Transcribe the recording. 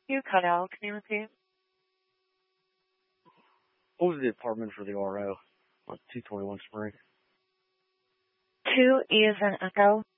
You cut out. Can you repeat? What was the apartment for the RO on 221 Spring? 2 E as in Echo.